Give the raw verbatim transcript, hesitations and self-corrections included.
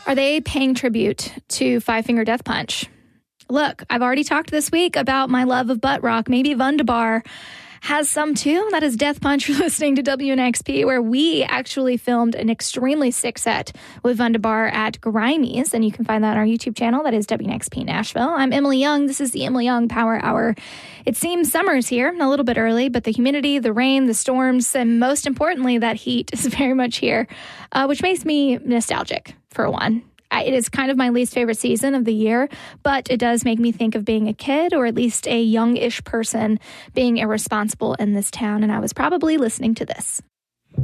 Are they paying tribute to Five Finger Death Punch? Look, I've already talked this week about my love of butt rock. Maybe Wunderbar has some too. That is Death Punch. You're listening to W N X P, where we actually filmed an extremely sick set with Wunderbar at Grimey's, and you can find that on our YouTube channel. That is W N X P Nashville. I'm Emily Young. This is the Emily Young Power Hour. It seems summer's here, a little bit early, but the humidity, the rain, the storms, and most importantly, that heat is very much here, uh, which makes me nostalgic, for one. It is kind of my least favorite season of the year, but it does make me think of being a kid, or at least a youngish person being irresponsible in this town, and I was probably listening to this.